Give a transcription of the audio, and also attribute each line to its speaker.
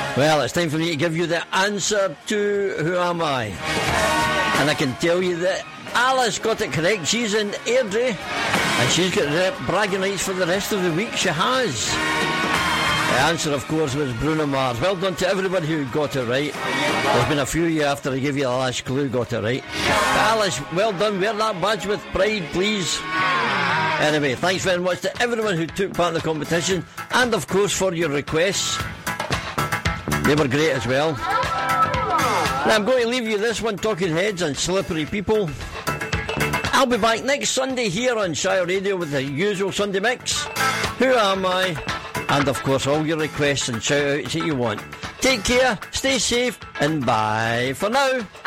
Speaker 1: Well, it's time for me to give you the answer to Who Am I? And I can tell you that Alice got it correct. She's in Airdrie, and she's got bragging rights for the rest of the week. She has. The answer, of course, was Bruno Mars. Well done to everybody who got it right. There's been a few of you after I gave you the last clue got it right. But Alice, well done. Wear that badge with pride, please. Anyway, thanks very much to everyone who took part in the competition, and of course for your requests. They were great as well. Now I'm going to leave you this one, Talking Heads and Slippery People. I'll be back next Sunday here on Shire Radio with the usual Sunday mix. Who Am I? And of course all your requests and shout outs that you want. Take care, stay safe, and bye for now.